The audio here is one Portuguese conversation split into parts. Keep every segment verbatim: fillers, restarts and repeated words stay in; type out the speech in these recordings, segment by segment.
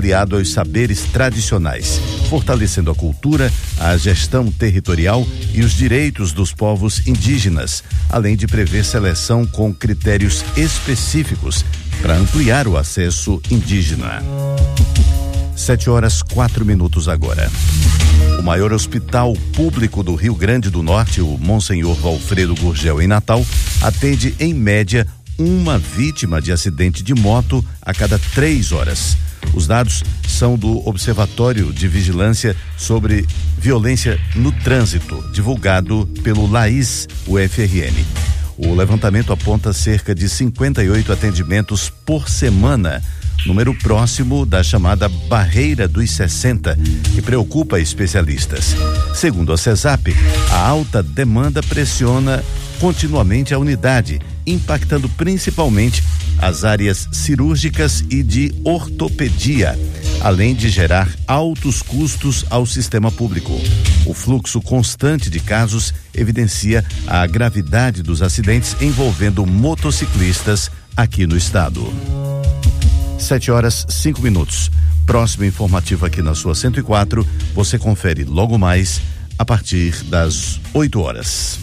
aliado aos saberes tradicionais, fortalecendo a cultura, a gestão territorial e os direitos dos povos indígenas, além de prever seleção com critérios específicos para ampliar o acesso indígena. Sete horas, quatro minutos agora. O maior hospital público do Rio Grande do Norte, o Monsenhor Valfredo Gurgel, em Natal, atende, em média, uma vítima de acidente de moto a cada três horas. Os dados são do Observatório de Vigilância sobre Violência no Trânsito, divulgado pelo LAIS U F R N. O levantamento aponta cerca de cinquenta e oito atendimentos por semana, número próximo da chamada barreira dos sessenta, que preocupa especialistas. Segundo a CESAP, a alta demanda pressiona continuamente a unidade, impactando principalmente as áreas cirúrgicas e de ortopedia, além de gerar altos custos ao sistema público. O fluxo constante de casos evidencia a gravidade dos acidentes envolvendo motociclistas aqui no estado. Sete horas, cinco minutos. Próximo informativo aqui na sua cento e quatro, você confere logo mais a partir das oito horas.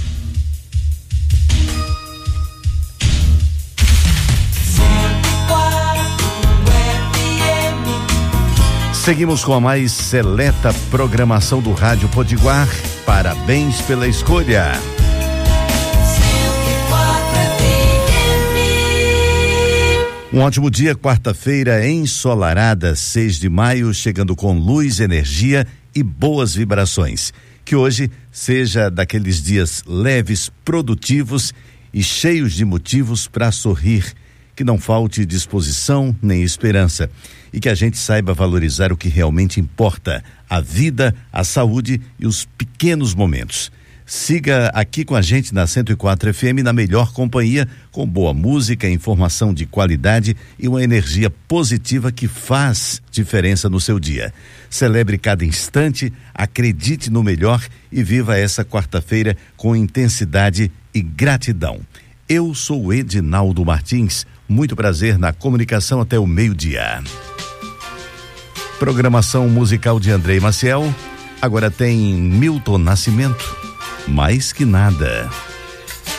Seguimos com a mais seleta programação do Rádio Potiguar. Parabéns pela escolha. Um ótimo dia, quarta-feira ensolarada, seis de maio, chegando com luz, energia e boas vibrações. Que hoje seja daqueles dias leves, produtivos e cheios de motivos para sorrir. Que não falte disposição nem esperança e que a gente saiba valorizar o que realmente importa, a vida, a saúde e os pequenos momentos. Siga aqui com a gente na cento e quatro F M, na melhor companhia, com boa música, informação de qualidade e uma energia positiva que faz diferença no seu dia. Celebre cada instante, acredite no melhor e viva essa quarta-feira com intensidade e gratidão. Eu sou Edinaldo Martins, muito prazer na comunicação até o meio-dia. Programação musical de Andrei Maciel, agora tem Milton Nascimento, Mais Que Nada.